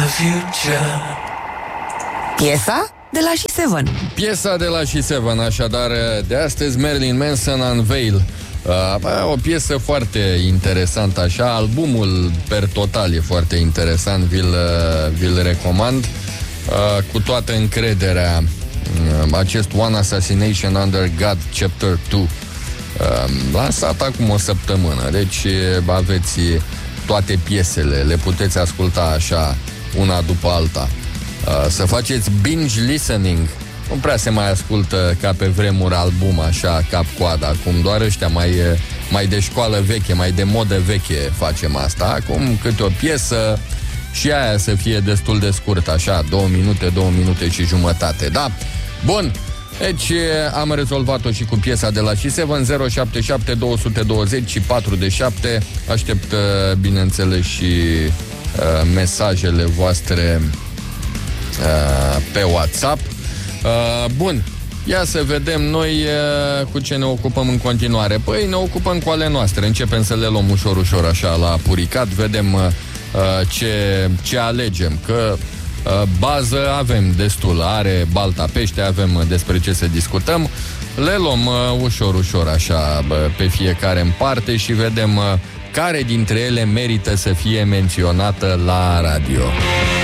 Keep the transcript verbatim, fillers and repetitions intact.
Piesa de la She Seven. Piesa de la She Seven, așadar, de astăzi, Marilyn Manson Unveil. Uh, o piesă foarte interesantă, așa. Albumul per total e foarte interesant, vi-l, vi-l recomand uh, cu toată încrederea. uh, Acest One Assassination Under God Chapter doi, uh, lansat acum o săptămână. Deci aveți toate piesele, le puteți asculta așa, una după alta. uh, Să faceți binge listening. Nu prea se mai ascultă ca pe vremuri album așa, cap-coadă. Acum doar ăștia mai, mai de școală veche, mai de modă veche facem asta. Acum câte o piesă și aia să fie destul de scurt, așa, două minute, două minute și jumătate. Da, bun. Deci am rezolvat-o și cu piesa de la She Seven. Zero șapte șapte doi doi zero patru de șapte. Aștept, bineînțeles, și uh, mesajele voastre uh, pe WhatsApp. Uh, bun, ia să vedem noi uh, cu ce ne ocupăm în continuare. Păi ne ocupăm cu ale noastre. Începem să le luăm ușor, ușor așa la puricat. Vedem uh, ce, ce alegem. Că uh, bază avem destul. Are balta pește, avem despre ce să discutăm. Le luăm uh, ușor, ușor așa uh, pe fiecare în parte și vedem uh, care dintre ele merită să fie menționată la radio.